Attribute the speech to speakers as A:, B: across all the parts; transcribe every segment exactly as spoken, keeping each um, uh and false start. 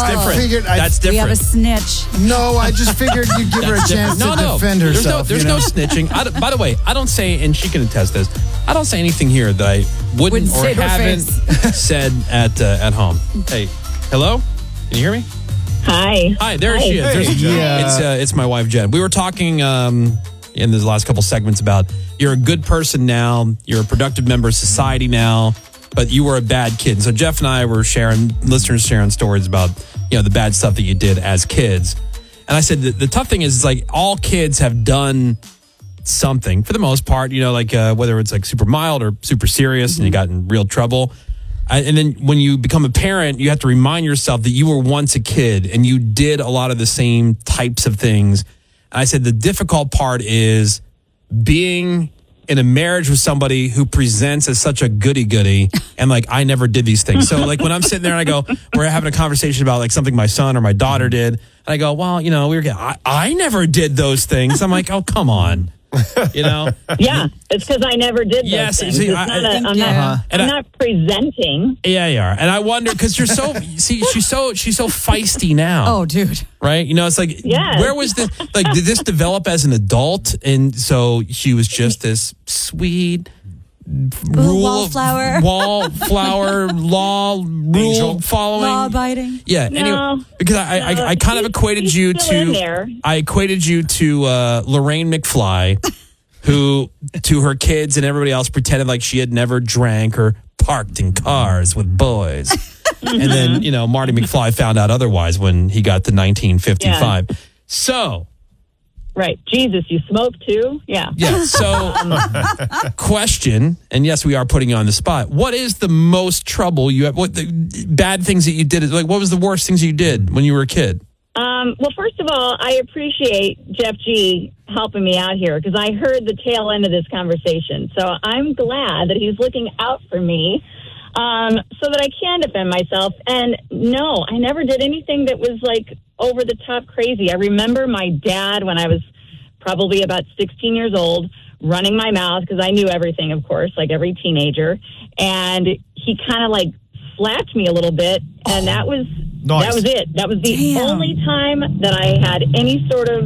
A: That's different.
B: Figured I,
A: That's different.
C: We have a snitch.
B: No, I just figured you'd give her a chance
A: no,
B: to
A: no.
B: defend
A: There's
B: herself.
A: no, there's
B: you know?
A: no snitching. I don't- by the way, I don't say, and she can attest this, I don't say anything here that I wouldn't,
C: Wouldn't
A: or
C: say to her
A: haven't
C: face.
A: said at uh, at home. Hey, hello? Can you hear me?
D: Hi.
A: Hi, there
D: Hi.
A: she is. There's,
B: Yeah.
A: It's uh, it's my wife Jen. We were talking um, in the last couple segments about you're a good person now, you're a productive member of society now, but you were a bad kid. And so Jeff and I were sharing, listeners sharing stories about you know the bad stuff that you did as kids. And I said the, the tough thing is, is like all kids have done something for the most part, you know, like uh, whether it's like super mild or super serious and you got in real trouble. I, and then when you become a parent, you have to remind yourself that you were once a kid and you did a lot of the same types of things. And I said the difficult part is being in a marriage with somebody who presents as such a goody goody and like, I never did these things. So like when I'm sitting there and I go, we're having a conversation about like something my son or my daughter did. And I go, well, you know, we were, I, I never did those things. I'm like, oh, come on. You know?
D: Yeah, it's because I never did those
A: Yes,
D: things.
A: see,
D: It's
A: I-
D: not
A: I
D: a,
A: think-
D: I'm
C: yeah.
D: not,
A: And
D: I'm
A: I-
D: not presenting.
A: Yeah, you are. And I wonder, because you're so, see, she's so, she's so feisty now.
C: Oh, dude.
A: Right? You know, it's like,
D: Yes.
A: where was this, like, did this develop as an adult? And so she was just this sweet, rule,
C: wallflower.
A: wallflower, law, rule
B: Angel.
A: following.
C: Law abiding.
A: Yeah,
D: No.
A: anyway, because I, I,
D: No,
A: I, I kind of
D: he's-
A: equated
D: he's
A: you
D: still in
A: to,
D: there.
A: I equated you to uh, Lorraine McFly, who to her kids and everybody else pretended like she had never drank or parked in cars with boys. And then, you know, Marty McFly found out otherwise when he got to nineteen fifty-five. So,
D: Right. Jesus, you smoke too? Yeah.
A: yeah, so question, and yes, we are putting you on the spot. What is the most trouble you have? What the bad things that you did? Like, what was the worst things you did when you were a kid?
D: Um, well, first of all, I appreciate Jeff G helping me out here because I heard the tail end of this conversation. So I'm glad that he's looking out for me um, so that I can defend myself. And no, I never did anything that was like over the top crazy. I remember my dad when I was probably about sixteen years old running my mouth because I knew everything, of course, like every teenager. And he kind of like slapped me a little bit. And that was
B: Nice.
D: that was it. That was the
C: Damn.
D: only time that I had any sort of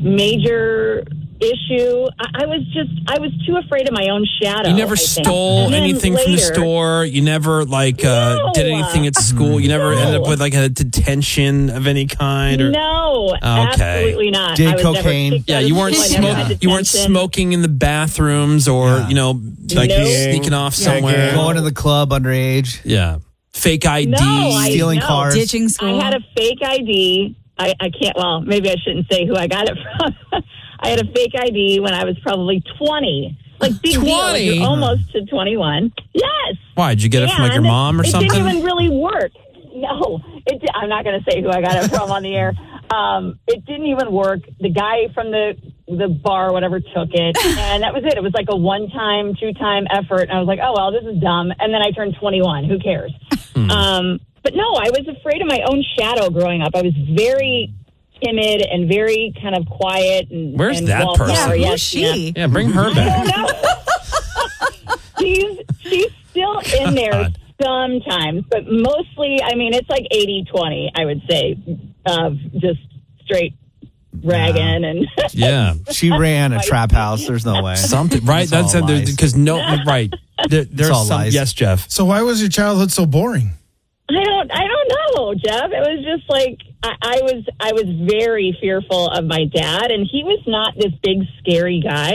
D: major issue. I, I was just, I was too afraid of my own shadow.
A: You never
D: I think.
A: stole
D: And then
A: anything from the
D: later-
A: store. You never like uh,
D: No.
A: did anything at school. You never
D: No.
A: ended up with like a detention of any kind. Or
D: No, absolutely not.
B: Did
D: I was never
B: cocaine.
D: kicked
A: yeah,
D: out of
A: you weren't
D: school. I never
A: smoking.
D: had
A: You weren't
D: detention.
A: smoking in the bathrooms or
B: Yeah.
A: you know like
D: No.
A: sneaking off
C: Yeah.
A: somewhere.
B: Going to the club underage.
A: Yeah, fake I D.
D: No, I-
B: Stealing
D: no.
B: cars.
C: Ditching school.
D: I had a fake I D. I, I can't, well, maybe I shouldn't say who I got it from. I had a fake I D when I was probably twenty. Like, big deal. Like,
A: twenty?
D: you're almost to twenty-one. Yes.
A: Why did you get it from like your
D: And
A: mom or
D: it
A: something?
D: didn't even really work. No, it, di- I'm not going to say who I got it from on the air. Um, it didn't even work. The guy from the the bar, or whatever, took it, and that was it. It was like a one time, two time effort, and I was like, oh well, this is dumb. And then I turned twenty-one. Who cares?
A: Hmm.
D: Um, but no, I was afraid of my own shadow growing up. I was very timid and very kind of quiet. And,
A: Where's
D: and
A: that
D: wallflower.
A: person?
C: Yeah,
D: Yes,
C: who's she?
A: yeah, bring her
D: I
A: back.
D: don't know. she's she's still in there
A: God.
D: sometimes, but mostly, I mean, it's like eighty twenty, I would say, of just straight ragging and
A: Yeah,
B: She ran a trap house. There's no way.
A: something right.
B: It's
A: That's
B: all lies.
A: because no, right. There, there's
B: all
A: some.
B: lies.
A: Yes, Jeff.
B: So why was your childhood so boring?
D: I don't I don't know, Jeff. It was just like I, I was I was very fearful of my dad, and he was not this big scary guy.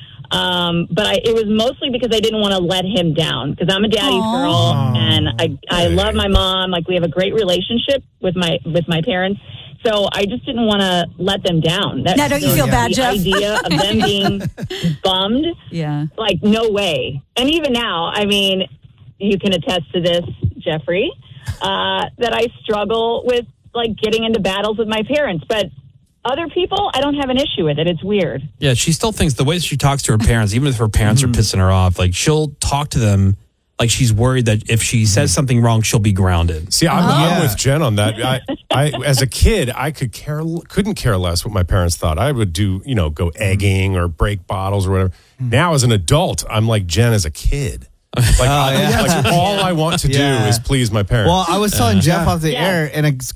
D: Um, but I, it was mostly because I didn't want to let him down because I'm a daddy's
C: Aww.
D: girl, and I I love my mom. Like, we have a great relationship with my with my parents. So I just didn't want to let them down. That,
C: Now, don't you feel
D: the
C: bad, Jeff?
D: idea of them being bummed,
C: Yeah.
D: like, no way. And even now, I mean, you can attest to this, Jeffrey, uh, that I struggle with, like, getting into battles with my parents. But other people, I don't have an issue with it. It's weird.
A: Yeah, she still thinks the way she talks to her parents, even if her parents are pissing her off, like she'll talk to them like she's worried that if she says something wrong, she'll be grounded.
E: See, I'm,
B: Oh.
E: I'm
B: Yeah.
E: with Jen on that. I, I, as a kid, I could care, couldn't care less what my parents thought. I would do, you know, go egging or break bottles or whatever. Now, as an adult, I'm like Jen as a kid. Like, I-
B: yeah.
E: like all I want to do
B: Yeah.
E: is please my parents.
B: Well, I was telling Jeff off the
D: Yeah.
B: air, and it's